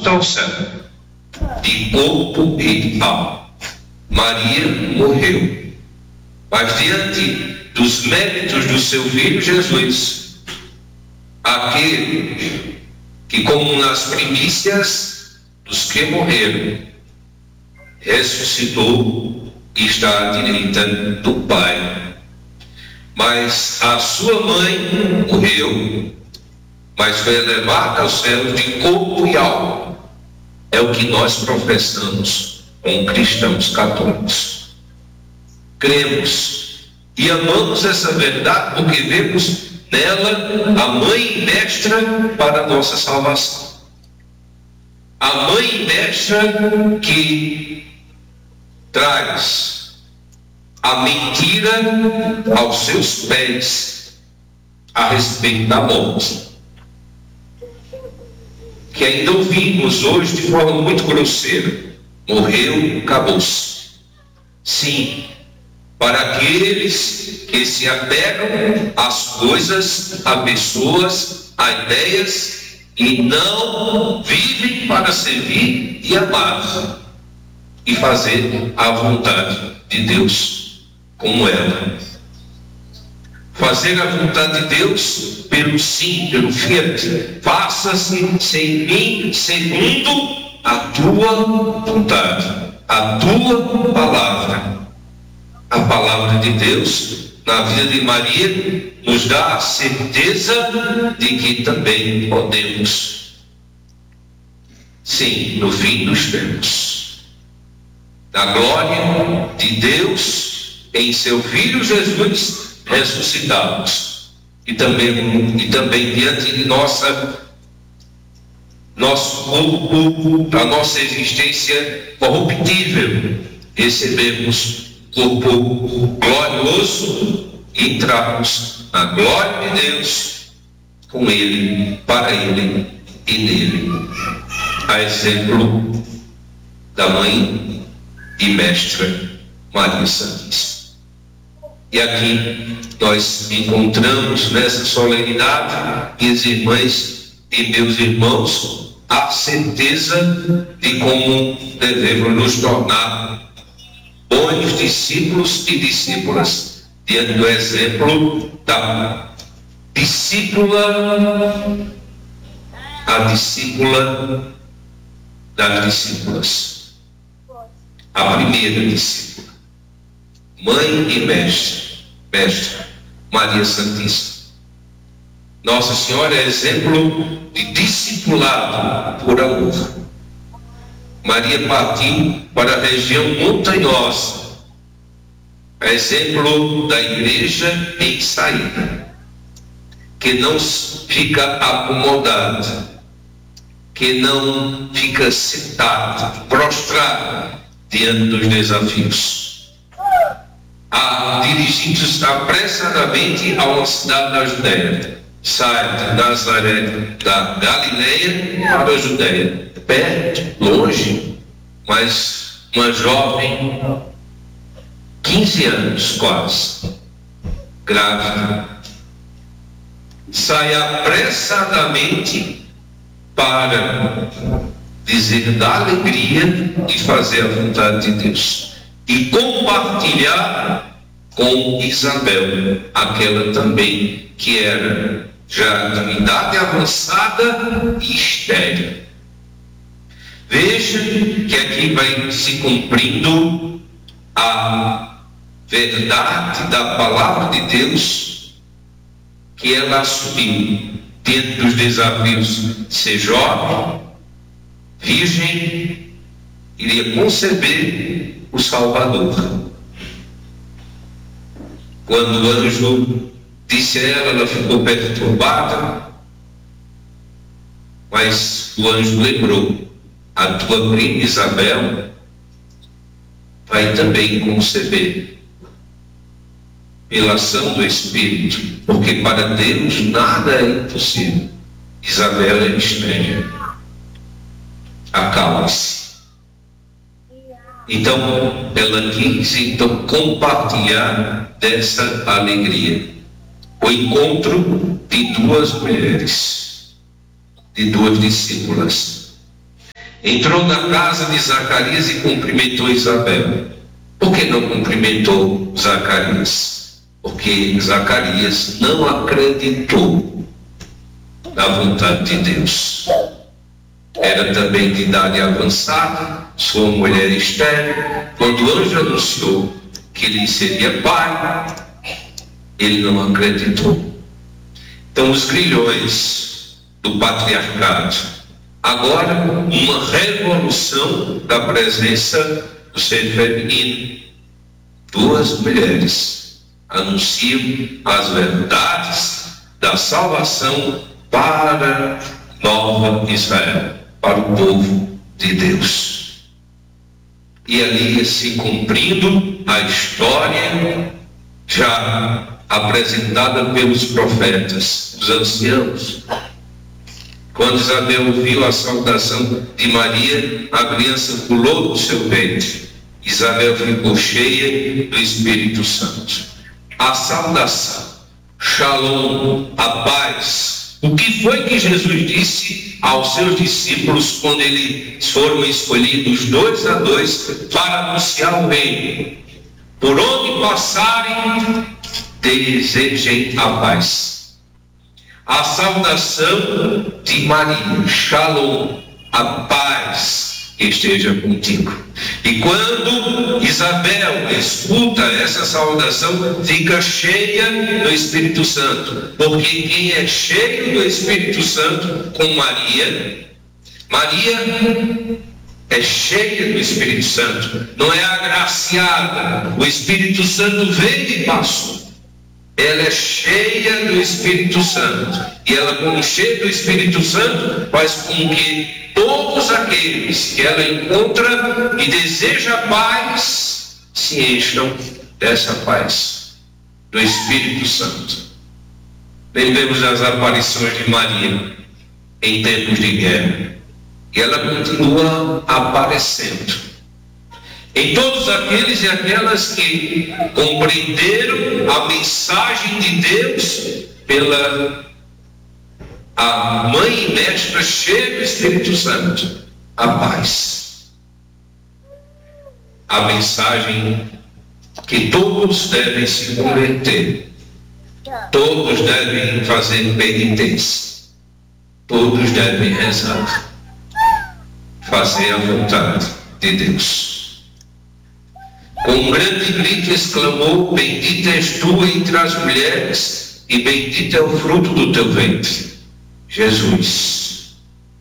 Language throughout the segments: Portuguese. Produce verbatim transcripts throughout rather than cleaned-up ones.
ao céu, de corpo e de alma. Maria morreu, mas diante dos méritos do seu filho Jesus, aquele que, como nas primícias dos que morreram, ressuscitou e está à direita do Pai. Mas a sua mãe morreu, mas foi elevada ao céu de corpo e alma. É o que nós professamos como cristãos católicos. Cremos e amamos essa verdade porque vemos nela a mãe e mestra para a nossa salvação. A mãe e mestra que traz a mentira aos seus pés a respeito da morte, que ainda ouvimos hoje de forma muito grosseira: morreu, acabou-se. Sim, para aqueles que se apegam às coisas, a pessoas, a ideias, e não vivem para servir e amar e fazer a vontade de Deus como ela. Fazer a vontade de Deus pelo sim, pelo fiat. Faça-se em mim segundo a tua vontade, a tua palavra. A palavra de Deus na vida de Maria nos dá a certeza de que também podemos, sim, no fim dos tempos, na glória de Deus em seu Filho Jesus ressuscitados, e também, e também diante de nossa nosso corpo, a nossa existência corruptível, recebemos corpo glorioso e entrarmos na glória de Deus com Ele, para Ele e nele. A exemplo da mãe e mestra Maria Santíssima. E aqui nós encontramos nessa solenidade, minhas irmãs e meus irmãos, a certeza de como devemos nos tornar bons discípulos e discípulas, diante do exemplo da discípula, a discípula das discípulas, a primeira discípula, mãe e mestre, mestra Maria Santíssima. Nossa Senhora é exemplo de discipulado por amor. Maria partiu para a região montanhosa, exemplo da igreja em saída, que não fica acomodada, que não fica sentada, prostrada diante dos desafios. A dirigir-se apressadamente a uma cidade da Judéia. Sai de Nazaré, da Galileia para a Judéia. Perto, longe, mas uma jovem, quinze anos quase, grávida, sai apressadamente para dizer da alegria e fazer a vontade de Deus e compartilhar com Isabel, aquela também que era já de idade avançada e estéril. Veja que aqui vai se cumprindo a verdade da palavra de Deus que ela assumiu dentro dos desafios de ser jovem, virgem, iria conceber o Salvador. Quando o anjo disse a ela, ela ficou perturbada, mas o anjo lembrou: a tua prima Isabel vai também conceber pela ação do Espírito, porque para Deus nada é impossível. Isabel é estranha. Acalma-se. Então, ela quis então compartilhar dessa alegria. O encontro de duas mulheres, de duas discípulas. entrou na casa de Zacarias e cumprimentou Isabel. Por que não cumprimentou Zacarias? Porque Zacarias não acreditou na vontade de Deus. Era também de idade avançada, sua mulher estéril. Quando o anjo anunciou que ele seria pai, ele não acreditou. Então os grilhões do patriarcado, agora uma revolução da presença do ser feminino. Duas mulheres anunciam as verdades da salvação para Nova Israel, para o povo de Deus. E ali se cumprindo a história já apresentada pelos profetas, os anciãos. Quando Isabel ouviu a saudação de Maria, a criança pulou do seu peito. Isabel ficou cheia do Espírito Santo. A saudação, Shalom, a paz. O que foi que Jesus disse aos seus discípulos quando eles foram escolhidos dois a dois para anunciar o reino? Por onde passarem, desejem a paz. A saudação de Maria, Shalom, a paz esteja contigo. E quando Isabel escuta essa saudação, fica cheia do Espírito Santo, porque quem é cheio do Espírito Santo com Maria, Maria é cheia do Espírito Santo, não é agraciada. O Espírito Santo veio e passou. Ela é cheia do Espírito Santo, e ela, como cheia do Espírito Santo, faz com que todos aqueles que ela encontra e deseja paz se encham dessa paz do Espírito Santo. Lembremos das aparições de Maria em tempos de guerra, e ela continua aparecendo em todos aqueles e aquelas que compreenderam a mensagem de Deus pela a mãe e mestra cheia do Espírito Santo, a paz. A mensagem que todos devem se converter, todos devem fazer penitência, todos devem rezar, fazer a vontade de Deus. Com um grande grito exclamou: bendita és tu entre as mulheres, e bendito é o fruto do teu ventre, Jesus.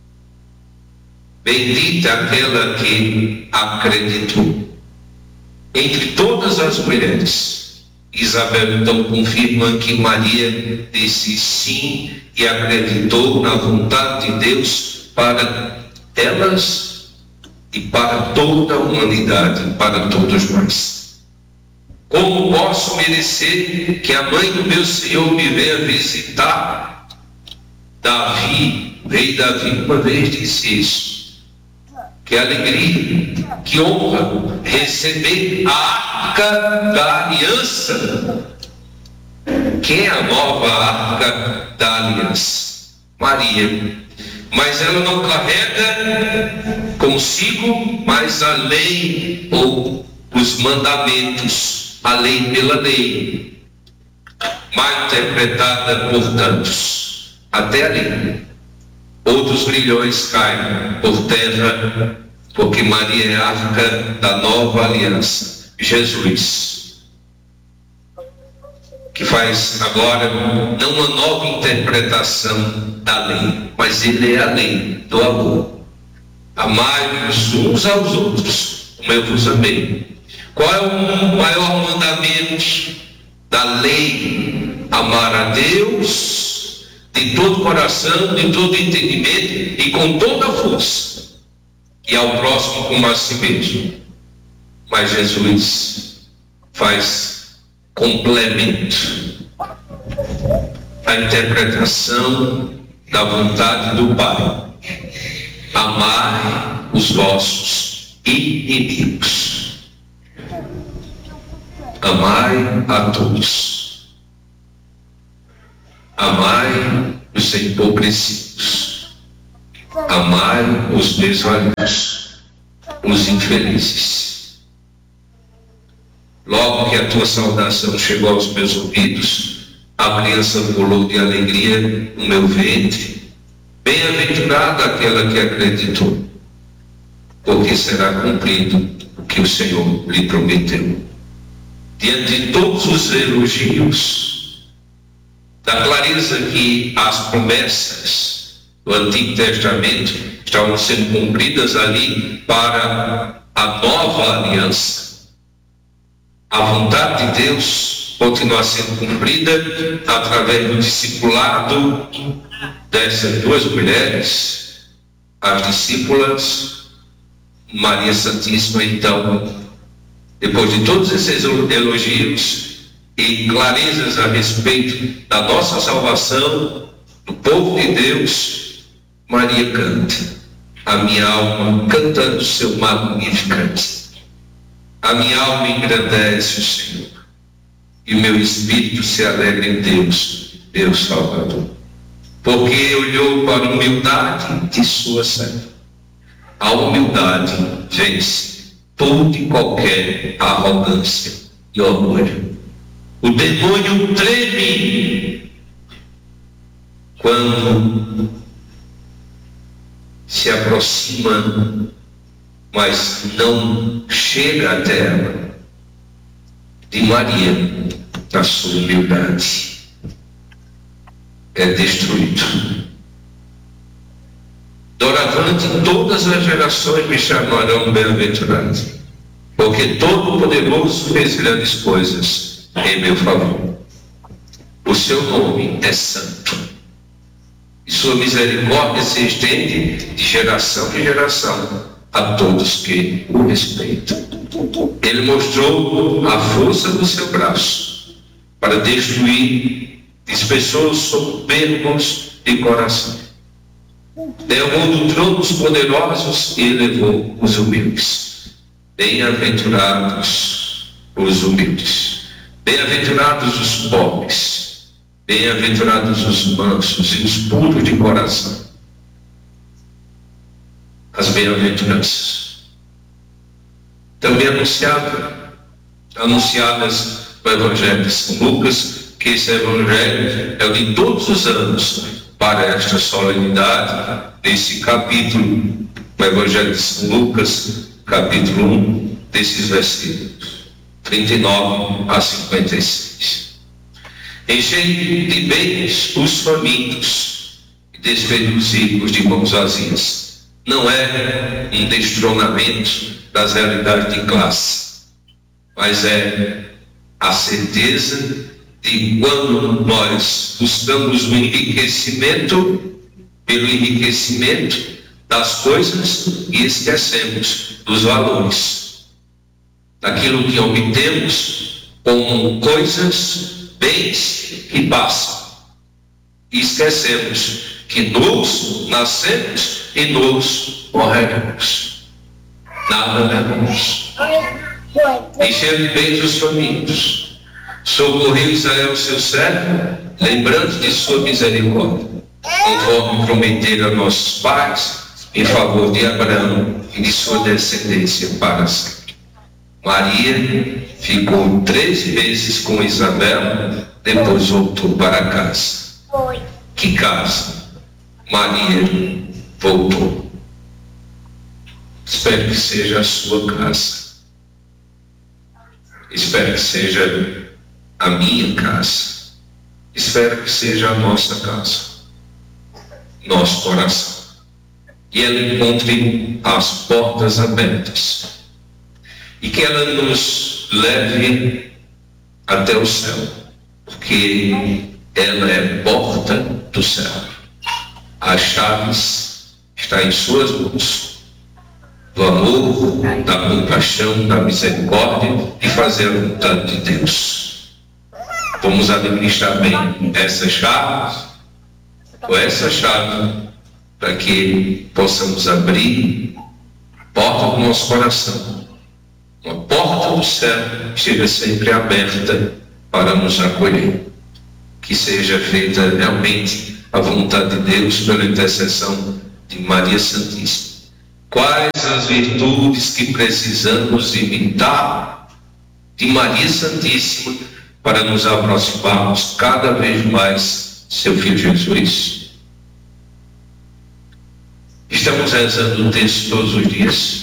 Bendita aquela que acreditou. Entre todas as mulheres, Isabel então confirma que Maria disse sim e acreditou na vontade de Deus para elas e para toda a humanidade, para todos nós. Como posso merecer que a mãe do meu Senhor me venha visitar? Davi, o rei Davi, uma vez disse isso. Que alegria, que honra receber a arca da aliança. Quem é a nova arca da aliança? Maria. Mas ela não carrega consigo mais a lei ou os mandamentos, a lei pela lei, mal interpretada por tantos, até ali. Outros grilhões caem por terra, porque Maria é a arca da nova aliança, Jesus, que faz agora não uma nova interpretação da lei, mas ele é a lei do amor. Amai-vos uns aos outros, como eu vos amei. Qual é o maior mandamento da lei? Amar a Deus de todo coração, de todo entendimento e com toda a força, e ao próximo como a si mesmo. Mas Jesus faz complemento à interpretação da vontade do Pai. Amai os vossos inimigos. Amai a todos. Amai os empobrecidos. Amai os desvalidos, os infelizes. Logo que a tua saudação chegou aos meus ouvidos, a criança pulou de alegria no meu ventre. Bem-aventurada aquela que acreditou, porque será cumprido o que o Senhor lhe prometeu. Diante de todos os elogios, da clareza que as promessas do Antigo Testamento estavam sendo cumpridas ali para a nova aliança, a vontade de Deus continua sendo cumprida através do discipulado dessas duas mulheres, as discípulas. Maria Santíssima, então, depois de todos esses elogios e clarezas a respeito da nossa salvação, do povo de Deus, Maria canta: a minha alma canta o seu magnificante. A minha alma engrandece o Senhor, e o meu espírito se alegra em Deus, meu Salvador, porque olhou para a humildade de sua serva. A humildade vence toda e qualquer arrogância e orgulho. O demônio treme quando se aproxima, mas não chega até ela. De Maria, na sua humildade, é destruído. Doravante, todas as gerações me chamarão bem-aventurado, porque Todo-Poderoso fez grandes coisas em meu favor. O seu nome é santo, e sua misericórdia se estende de geração em geração a todos que o respeitam. Ele mostrou a força do seu braço para destruir as pessoas soberbos de coração. Derrubou do trono os poderosos e elevou os humildes. Bem-aventurados os humildes, bem-aventurados os pobres, bem-aventurados os mansos e os puros de coração. As bem-aventuranças também anunciada, anunciadas no Evangelho de São Lucas, que esse Evangelho é o de todos os anos para esta solenidade, nesse capítulo, no Evangelho de São Lucas, capítulo um, desses versículos trinta e nove a cinquenta e seis. Enchei de bens os famintos e despedi os ricos de mãos vazias. Não é um destronamento das realidades de classe, mas é a certeza de quando nós buscamos o enriquecimento pelo enriquecimento das coisas e esquecemos dos valores, daquilo que obtemos como coisas, bens que passam, e esquecemos que nós nascemos e nos morreremos. Nada levamos. Encher de bens os famintos, socorreu Israel seu servo, lembrando de sua misericórdia, conforme prometeram a nossos pais, em favor de Abraão e de sua descendência para sempre. Maria ficou três meses com Isabel, depois voltou para casa. Que casa? Maria voltou. Espero que seja a sua casa. Espero que seja a minha casa. Espero que seja a nossa casa, nosso coração. E ela encontre as portas abertas. E que ela nos leve até o céu. Porque ela é porta do céu. As chaves estão em suas mãos. Do amor, da compaixão, da misericórdia e fazer a vontade de Deus. Vamos administrar bem essa chave, ou essa chave, para que possamos abrir a porta do nosso coração. Uma porta do céu esteja sempre aberta para nos acolher. Que seja feita realmente a vontade de Deus pela intercessão de Maria Santíssima. Quais as virtudes que precisamos imitar de Maria Santíssima para nos aproximarmos cada vez mais de seu Filho Jesus? Estamos rezando o texto todos os dias,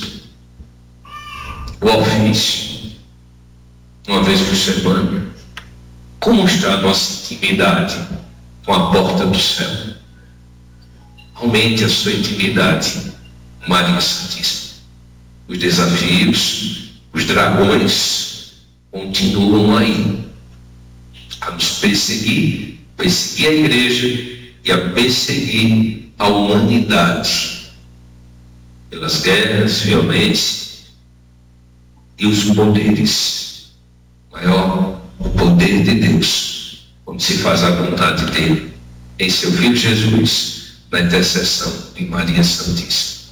o ofício, uma vez por semana. Como está a nossa intimidade com a porta do céu? Aumente a sua intimidade, Maria Santíssima. Os desafios, os dragões continuam aí, a nos perseguir, perseguir a igreja e a perseguir a humanidade, pelas guerras, violências e os poderes. Maior o poder de Deus, quando se faz a vontade dele, em seu Filho Jesus, na intercessão de Maria Santíssima.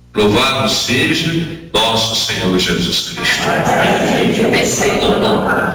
Louvado seja nosso Senhor Jesus Cristo.